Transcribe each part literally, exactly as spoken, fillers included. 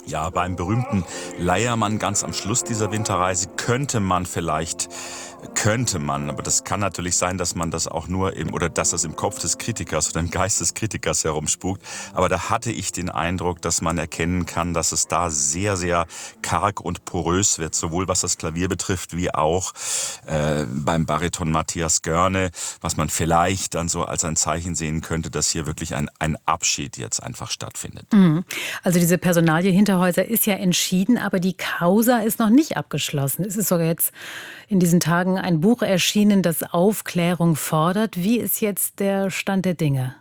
Ja, beim berühmten Leiermann ganz am Schluss dieser Winterreise könnte man vielleicht, könnte man, aber das kann natürlich sein, dass man das auch nur im, oder dass das im Kopf des Kritikers oder im Geist des Kritikers herumspukt. Aber da hatte ich den Eindruck, dass man erkennen kann, dass es da sehr, sehr karg und porös wird, sowohl was das Klavier betrifft, wie auch äh, beim Bariton Matthias Görne, was man vielleicht dann so als ein Zeichen sehen könnte, dass hier wirklich ein, ein Abschied jetzt einfach stattfindet. Mhm. Also diese Personalie Hinterhäuser ist ja entschieden, aber die Causa ist noch nicht abgeschlossen. Es ist sogar jetzt in diesen Tagen ein Buch erschienen, das Aufklärung fordert. Wie ist jetzt der Stand der Dinge?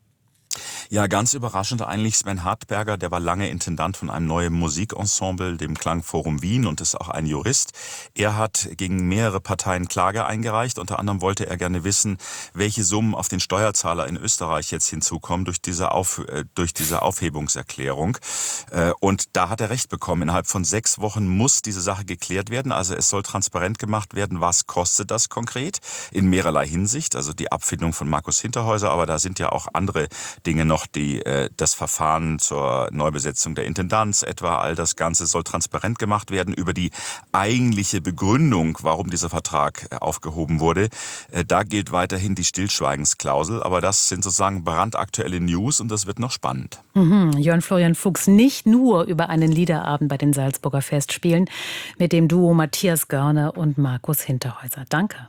Ja, ganz überraschend eigentlich Sven Hartberger, der war lange Intendant von einem neuen Musikensemble, dem Klangforum Wien, und ist auch ein Jurist. Er hat gegen mehrere Parteien Klage eingereicht. Unter anderem wollte er gerne wissen, welche Summen auf den Steuerzahler in Österreich jetzt hinzukommen durch diese, Auf, äh, durch diese Aufhebungserklärung. Äh, und da hat er recht bekommen. Innerhalb von sechs Wochen muss diese Sache geklärt werden. Also es soll transparent gemacht werden, was kostet das konkret in mehrerlei Hinsicht. Also die Abfindung von Markus Hinterhäuser, aber da sind ja auch andere Dinge noch, die äh, das Verfahren zur Neubesetzung der Intendanz etwa, all das Ganze soll transparent gemacht werden. Über die eigentliche Begründung, warum dieser Vertrag äh, aufgehoben wurde, äh, da gilt weiterhin die Stillschweigensklausel, aber das sind sozusagen brandaktuelle News und das wird noch spannend. Mhm. Jörn Florian Fuchs, nicht nur über einen Liederabend bei den Salzburger Festspielen mit dem Duo Matthias Görne und Markus Hinterhäuser. Danke.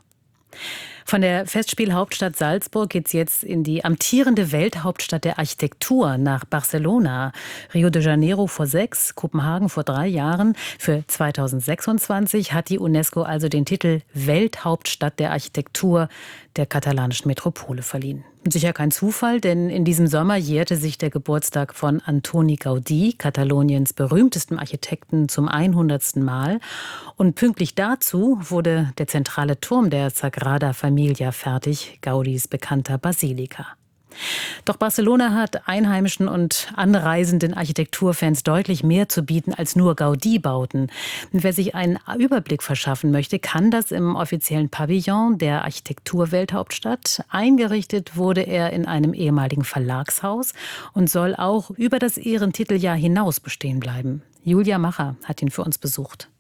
Von der Festspielhauptstadt Salzburg geht's jetzt in die amtierende Welthauptstadt der Architektur nach Barcelona. Rio de Janeiro vor sechs, Kopenhagen vor drei Jahren. Für zweitausendsechsundzwanzig hat die UNESCO also den Titel Welthauptstadt der Architektur der katalanischen Metropole verliehen. Sicher kein Zufall, denn in diesem Sommer jährte sich der Geburtstag von Antoni Gaudí, Kataloniens berühmtestem Architekten, zum hundertsten Mal. Und pünktlich dazu wurde der zentrale Turm der Sagrada Familia fertig, Gaudís bekannter Basilika. Doch Barcelona hat einheimischen und anreisenden Architekturfans deutlich mehr zu bieten als nur Gaudí-Bauten. Wer sich einen Überblick verschaffen möchte, kann das im offiziellen Pavillon der Architekturwelthauptstadt. Eingerichtet wurde er in einem ehemaligen Verlagshaus und soll auch über das Ehrentiteljahr hinaus bestehen bleiben. Julia Macher hat ihn für uns besucht.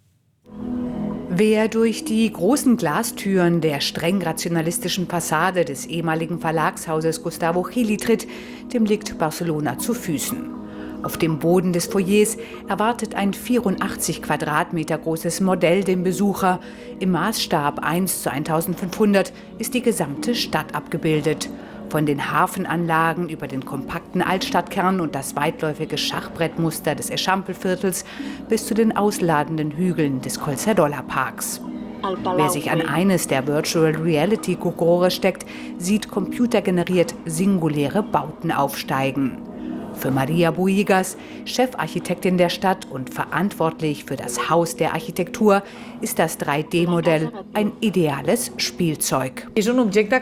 Wer durch die großen Glastüren der streng rationalistischen Fassade des ehemaligen Verlagshauses Gustavo Gili tritt, dem liegt Barcelona zu Füßen. Auf dem Boden des Foyers erwartet ein vierundachtzig Quadratmeter großes Modell den Besucher. Im Maßstab eins zu eintausendfünfhundert ist die gesamte Stadt abgebildet. Von den Hafenanlagen über den kompakten Altstadtkern und das weitläufige Schachbrettmuster des Eixample-Viertels bis zu den ausladenden Hügeln des Collserola-Parks. Wer sich an eines der Virtual Reality-Kokore steckt, sieht computergeneriert singuläre Bauten aufsteigen. Für Maria Bohigas, Chefarchitektin der Stadt und verantwortlich für das Haus der Architektur, ist das drei D Modell ein ideales Spielzeug. Dieses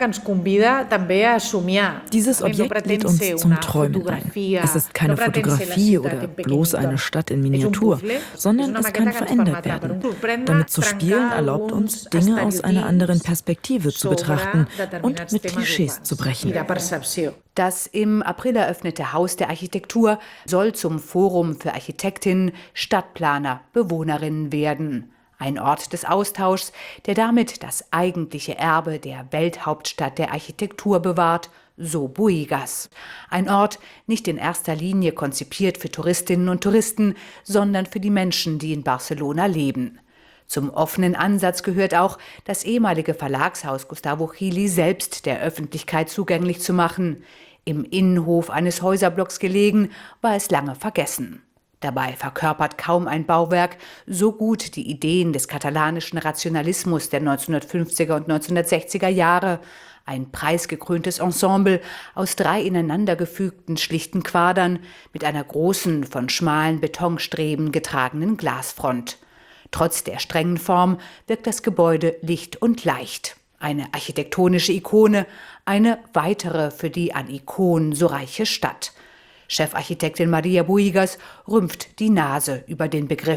Objekt lädt uns zum Träumen ein. Es ist keine Fotografie oder bloß eine Stadt in Miniatur, sondern es kann verändert werden. Damit zu spielen erlaubt uns, Dinge aus einer anderen Perspektive zu betrachten und mit Klischees zu brechen. Das im April eröffnete Haus der Architektur soll zum Forum für Architektinnen, Stadtplaner, Bewohnerinnen werden. Ein Ort des Austauschs, der damit das eigentliche Erbe der Welthauptstadt der Architektur bewahrt, so Bohigas. Ein Ort nicht in erster Linie konzipiert für Touristinnen und Touristen, sondern für die Menschen, die in Barcelona leben. Zum offenen Ansatz gehört auch, das ehemalige Verlagshaus Gustavo Gili selbst der Öffentlichkeit zugänglich zu machen. Im Innenhof eines Häuserblocks gelegen, war es lange vergessen. Dabei verkörpert kaum ein Bauwerk so gut die Ideen des katalanischen Rationalismus der neunzehnhundertfünfziger und neunzehnhundertsechziger Jahre. Ein preisgekröntes Ensemble aus drei ineinandergefügten schlichten Quadern mit einer großen, von schmalen Betonstreben getragenen Glasfront. Trotz der strengen Form wirkt das Gebäude licht und leicht. Eine architektonische Ikone, eine weitere für die an Ikonen so reiche Stadt. Chefarchitektin Maria Bohigas rümpft die Nase über den Begriff.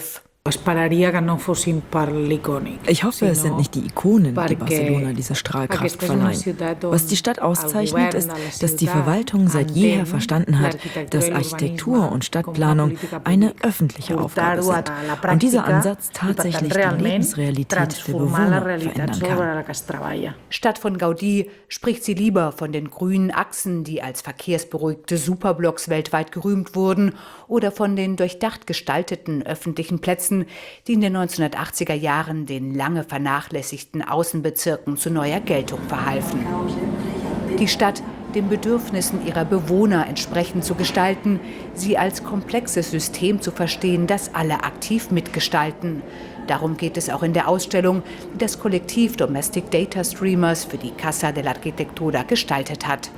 Ich hoffe, es sind nicht die Ikonen, die Barcelona diese Strahlkraft verleihen. Was die Stadt auszeichnet, ist, dass die Verwaltung seit jeher verstanden hat, dass Architektur und Stadtplanung eine öffentliche Aufgabe sind und dieser Ansatz tatsächlich die Lebensrealität der Bewohner verändern kann. Statt von Gaudí spricht sie lieber von den grünen Achsen, die als verkehrsberuhigte Superblocks weltweit gerühmt wurden, oder von den durchdacht gestalteten öffentlichen Plätzen, die in den neunzehnhundertachtziger Jahren den lange vernachlässigten Außenbezirken zu neuer Geltung verhalfen. Die Stadt den Bedürfnissen ihrer Bewohner entsprechend zu gestalten, sie als komplexes System zu verstehen, das alle aktiv mitgestalten. Darum geht es auch in der Ausstellung, die das Kollektiv Domestic Data Streamers für die Casa de la Arquitectura gestaltet hat.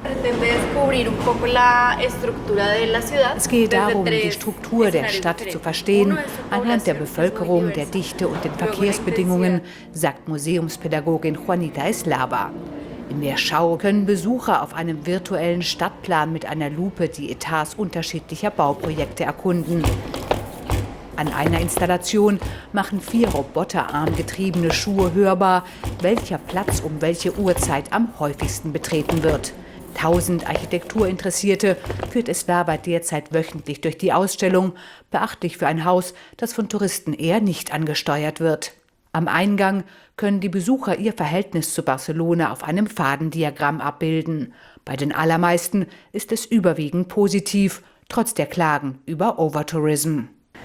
Es geht darum, die Struktur der Stadt zu verstehen, anhand der Bevölkerung, der Dichte und den Verkehrsbedingungen, sagt Museumspädagogin Juanita Eslava. In der Schau können Besucher auf einem virtuellen Stadtplan mit einer Lupe die Etats unterschiedlicher Bauprojekte erkunden. An einer Installation machen vier roboterarmgetriebene Schuhe hörbar, welcher Platz um welche Uhrzeit am häufigsten betreten wird. Tausend Architekturinteressierte führt Eslava derzeit wöchentlich durch die Ausstellung, beachtlich für ein Haus, das von Touristen eher nicht angesteuert wird. Am Eingang können die Besucher ihr Verhältnis zu Barcelona auf einem Fadendiagramm abbilden. Bei den allermeisten ist es überwiegend positiv, trotz der Klagen über Overtourism.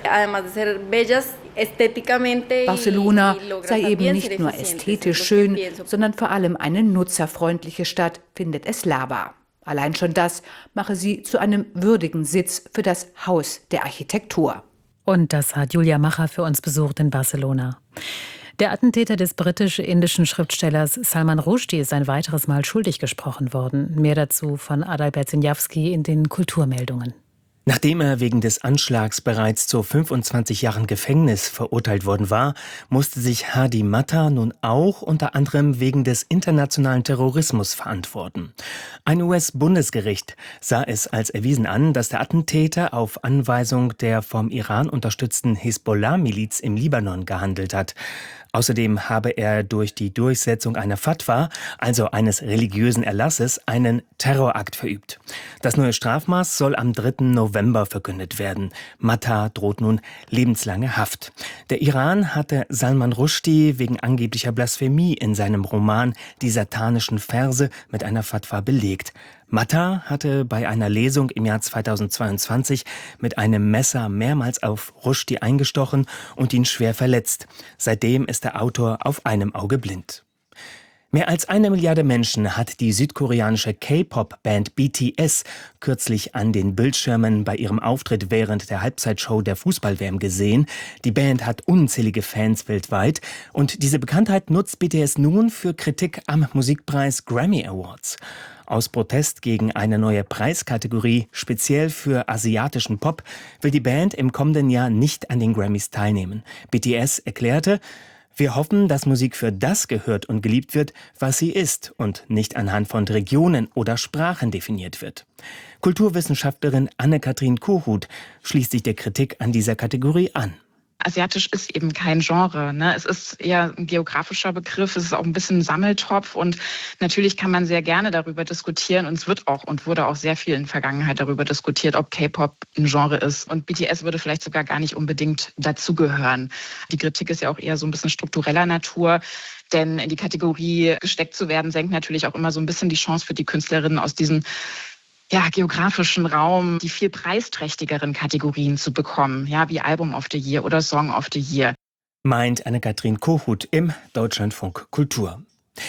Barcelona sei eben nicht nur ästhetisch schön, sondern vor allem eine nutzerfreundliche Stadt, findet Eslava. Allein schon das mache sie zu einem würdigen Sitz für das Haus der Architektur. Und das hat Julia Macher für uns besucht in Barcelona. Der Attentäter des britisch-indischen Schriftstellers Salman Rushdie ist ein weiteres Mal schuldig gesprochen worden. Mehr dazu von Adalbert Sinjawski in den Kulturmeldungen. Nachdem er wegen des Anschlags bereits zu fünfundzwanzig Jahren Gefängnis verurteilt worden war, musste sich Hadi Matar nun auch unter anderem wegen des internationalen Terrorismus verantworten. Ein U S-Bundesgericht sah es als erwiesen an, dass der Attentäter auf Anweisung der vom Iran unterstützten Hisbollah-Miliz im Libanon gehandelt hat. Außerdem habe er durch die Durchsetzung einer Fatwa, also eines religiösen Erlasses, einen Terrorakt verübt. Das neue Strafmaß soll am dritten November verkündet werden. Matar droht nun lebenslange Haft. Der Iran hatte Salman Rushdie wegen angeblicher Blasphemie in seinem Roman Die satanischen Verse mit einer Fatwa belegt. Matar hatte bei einer Lesung im Jahr zweitausendzweiundzwanzig mit einem Messer mehrmals auf Rushdie eingestochen und ihn schwer verletzt. Seitdem ist der Autor auf einem Auge blind. Mehr als eine Milliarde Menschen hat die südkoreanische K-Pop-Band B T S kürzlich an den Bildschirmen bei ihrem Auftritt während der Halbzeitshow der Fußball-W M gesehen. Die Band hat unzählige Fans weltweit und diese Bekanntheit nutzt B T S nun für Kritik am Musikpreis Grammy Awards. Aus Protest gegen eine neue Preiskategorie, speziell für asiatischen Pop, will die Band im kommenden Jahr nicht an den Grammys teilnehmen. B T S erklärte: Wir hoffen, dass Musik für das gehört und geliebt wird, was sie ist und nicht anhand von Regionen oder Sprachen definiert wird. Kulturwissenschaftlerin Anne-Kathrin Kohut schließt sich der Kritik an dieser Kategorie an. Asiatisch ist eben kein Genre, ne? Es ist eher ein geografischer Begriff, es ist auch ein bisschen ein Sammeltopf und natürlich kann man sehr gerne darüber diskutieren und es wird auch und wurde auch sehr viel in der Vergangenheit darüber diskutiert, ob K-Pop ein Genre ist und B T S würde vielleicht sogar gar nicht unbedingt dazugehören. Die Kritik ist ja auch eher so ein bisschen struktureller Natur, denn in die Kategorie gesteckt zu werden, senkt natürlich auch immer so ein bisschen die Chance für die Künstlerinnen aus diesem ja, geografischen Raum, die viel preisträchtigeren Kategorien zu bekommen, ja, wie Album of the Year oder Song of the Year. Meint Anne-Kathrin Kohut im Deutschlandfunk Kultur.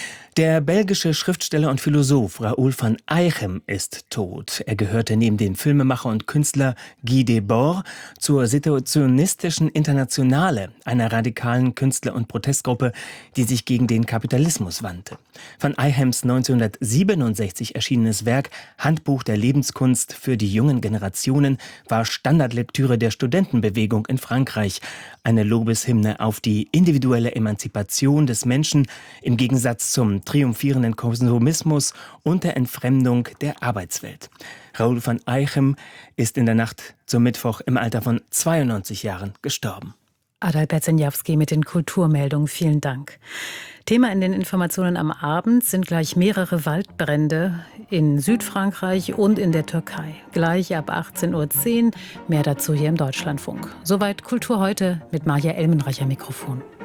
Der belgische Schriftsteller und Philosoph Raoul van Eichem ist tot. Er gehörte neben dem Filmemacher und Künstler Guy Debord zur Situationistischen Internationale, einer radikalen Künstler- und Protestgruppe, die sich gegen den Kapitalismus wandte. Van Eichems neunzehnhundertsiebenundsechzig erschienenes Werk Handbuch der Lebenskunst für die jungen Generationen war Standardlektüre der Studentenbewegung in Frankreich, eine Lobeshymne auf die individuelle Emanzipation des Menschen im Gegensatz zum triumphierenden Konsumismus und der Entfremdung der Arbeitswelt. Raoul van Eichem ist in der Nacht zum Mittwoch im Alter von zweiundneunzig Jahren gestorben. Adalbert Senjawski mit den Kulturmeldungen. Vielen Dank. Thema in den Informationen am Abend sind gleich mehrere Waldbrände in Südfrankreich und in der Türkei. Gleich ab achtzehn Uhr zehn. Mehr dazu hier im Deutschlandfunk. Soweit Kultur heute mit Maja Elmenreicher Mikrofon.